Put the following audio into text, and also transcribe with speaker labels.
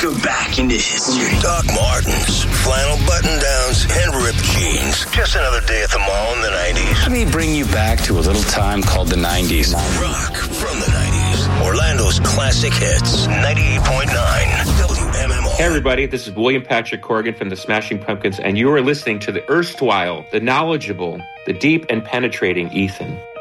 Speaker 1: go back into history.
Speaker 2: Doc Martens, flannel button-downs, and ripped jeans. Just another day at the mall in the 90s.
Speaker 3: Let me bring you back to a little time called the 90s.
Speaker 2: Rock from the 90s. Orlando's classic hits. 98.9 WMMR.
Speaker 4: Hey everybody, this is William Patrick Corgan from the Smashing Pumpkins, and you are listening to the erstwhile, the knowledgeable, the deep and penetrating Ethan.